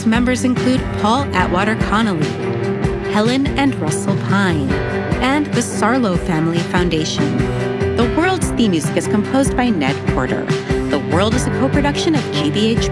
members include Paul Atwater Connolly, Helen and Russell Pine, and the Sarlo Family Foundation. The World's theme music is composed by Ned Porter. The World is a co-production of GBH